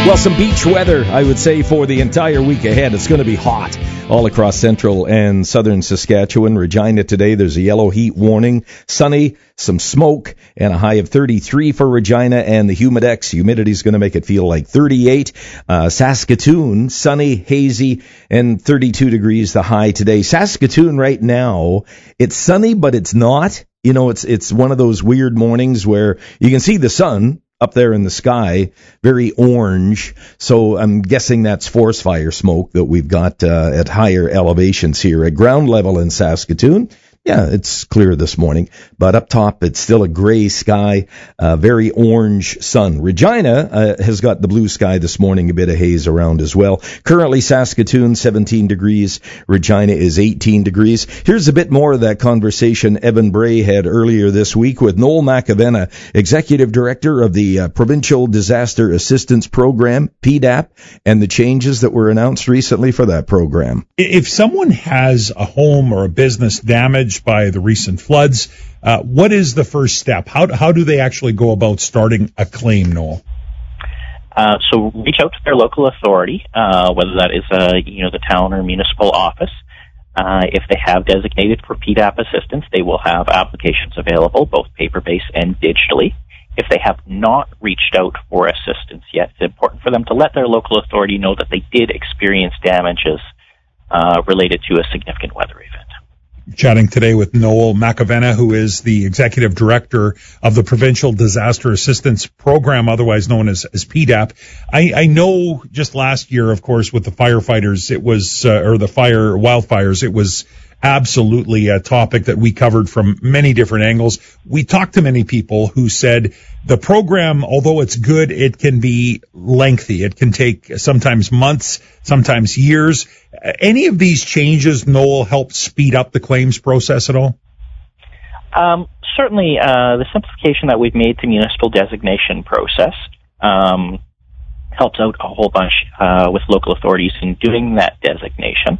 Well, some beach weather, I would say, for the entire week ahead. It's going to be hot all across central and southern Saskatchewan. Regina today, there's a yellow heat warning. Sunny, some smoke, and a high of 33 for Regina. And the Humidex, humidity is going to make it feel like 38. Saskatoon, sunny, hazy, and 32 degrees the high today. Saskatoon right now, it's sunny, but it's not. You know, it's one of those weird mornings where you can see the sun up there in the sky, very orange. So I'm guessing that's forest fire smoke that we've got at higher elevations here. At ground level in Saskatoon, yeah, it's clear this morning. But up top, it's still a gray sky, very orange sun. Regina has got the blue sky this morning, a bit of haze around as well. Currently, Saskatoon, 17 degrees. Regina is 18 degrees. Here's a bit more of that conversation Evan Bray had earlier this week with Noel McAvenna, Executive Director of the Provincial Disaster Assistance Program, PDAP, and the changes that were announced recently for that program. If someone has a home or a business damaged by the recent floods, what is the first step? How do they actually go about starting a claim, Noel? So reach out to their local authority, whether that is the town or municipal office. If they have designated for PDAP assistance, they will have applications available, both paper-based and digitally. If they have not reached out for assistance yet, it's important for them to let their local authority know that they did experience damages related to a significant weather event. Chatting today with Noel McAvenna, who is the Executive Director of the Provincial Disaster Assistance Program, otherwise known as PDAP. I know just last year, of course, with the firefighters, it was, or the wildfires, it was absolutely a topic that we covered from many different angles. We talked to many people who said the program, although it's good, it can be lengthy. It can take sometimes months, sometimes years. Any of these changes, Noel, help speed up the claims process at all? Certainly, the simplification that we've made to municipal designation process helps out a whole bunch with local authorities in doing that designation.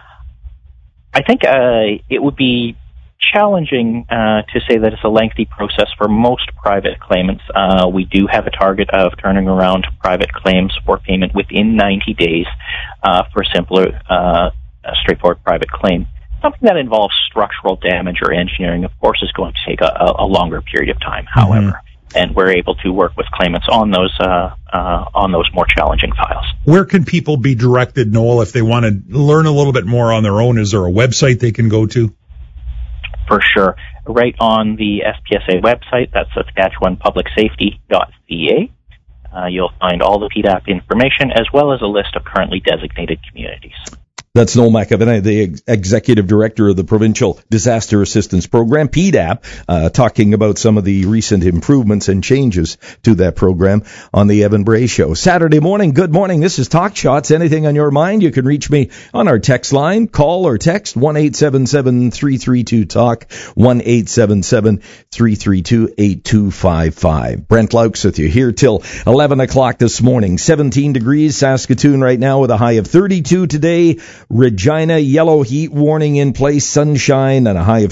I think it would be challenging to say that it's a lengthy process for most private claimants. We do have a target of turning around private claims for payment within 90 days for a simpler, straightforward private claim. Something that involves structural damage or engineering, of course, is going to take a longer period of time, however. And we're able to work with claimants on those more challenging files. Where can people be directed, Noel, if they want to learn a little bit more on their own? Is there a website they can go to? For sure. Right on the SPSA website, that's SaskatchewanPublicSafety.ca. You'll find all the PDAP information as well as a list of currently designated communities. That's Noel McAvenna, the Executive Director of the Provincial Disaster Assistance Program, PDAP, talking about some of the recent improvements and changes to that program on the Evan Bray Show. Saturday morning, good morning. This is Talk Shots. Anything on your mind, you can reach me on our text line. Call or text 1-877-332-TALK, 1-877-332-8255. Brent Laux with you here till 11 o'clock this morning. 17 degrees, Saskatoon right now with a high of 32 today. Regina, yellow heat warning in place, sunshine, and a high of